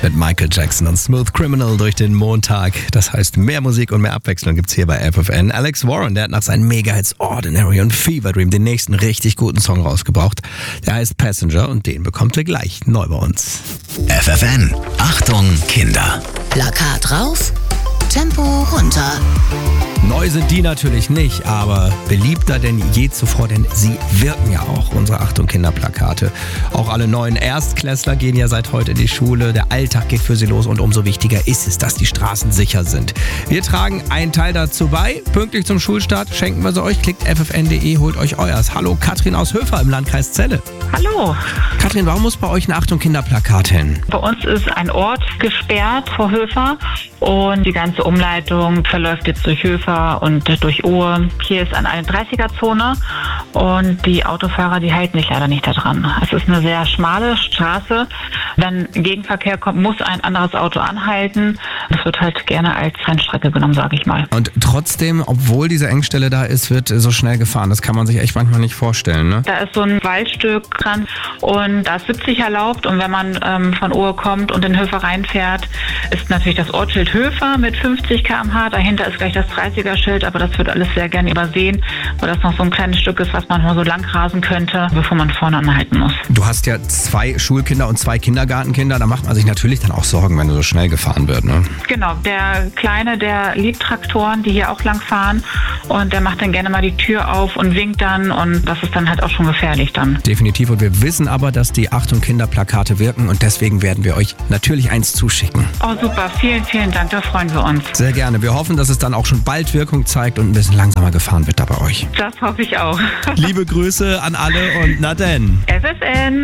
Mit Michael Jackson und Smooth Criminal durch den Montag. Das heißt, mehr Musik und mehr Abwechslung gibt's hier bei FFN. Alex Warren, der hat nach seinen Mega-Hits Ordinary und Fever Dream den nächsten richtig guten Song rausgebracht. Der heißt Passenger und den bekommt ihr gleich neu bei uns. FFN, Achtung Kinder. Plakat rauf, Tempo runter. Neu sind die natürlich nicht, aber beliebter denn je zuvor, denn sie wirken ja auch, unsere Achtung Kinderplakate. Auch alle neuen Erstklässler gehen ja seit heute in die Schule, der Alltag geht für sie los und umso wichtiger ist es, dass die Straßen sicher sind. Wir tragen einen Teil dazu bei, pünktlich zum Schulstart schenken wir sie euch, klickt ffn.de, holt euch euers. Hallo, Katrin aus Höfer im Landkreis Celle. Hallo. Katrin, warum muss bei euch ein Achtung Kinderplakat hin? Bei uns ist ein Ort gesperrt vor Höfer und die ganze Umleitung verläuft jetzt durch Höfer und durch Ohe. Hier ist eine 30er-Zone und die Autofahrer, die halten sich leider nicht daran. Es ist eine sehr schmale Straße. Wenn Gegenverkehr kommt, muss ein anderes Auto anhalten. Das wird halt gerne als Rennstrecke genommen, sage ich mal. Und trotzdem, obwohl diese Engstelle da ist, wird so schnell gefahren. Das kann man sich echt manchmal nicht vorstellen, ne? Da ist so ein Waldstück dran und da ist 70 erlaubt. Und wenn man von Ohe kommt und in Höfer reinfährt, ist natürlich das Ortsschild Höfer mit 50 km/h. Dahinter ist gleich das 30er-Schild, aber das wird alles sehr gerne übersehen, weil das noch so ein kleines Stück ist, was man mal so lang rasen könnte, bevor man vorne anhalten muss. Du hast ja 2 Schulkinder und 2 Kindergartenkinder. Da macht man sich natürlich dann auch Sorgen, wenn so schnell gefahren wird, ne? Genau, der Kleine, der liebt Traktoren, die hier auch lang fahren und der macht dann gerne mal die Tür auf und winkt dann und das ist dann halt auch schon gefährlich dann. Definitiv, und wir wissen aber, dass die Achtung Kinderplakate wirken und deswegen werden wir euch natürlich eins zuschicken. Oh super, vielen, vielen Dank, da freuen wir uns. Sehr gerne. Wir hoffen, dass es dann auch schon bald Wirkung zeigt und ein bisschen langsamer gefahren wird da bei euch. Das hoffe ich auch. Liebe Grüße an alle und na denn. FFN.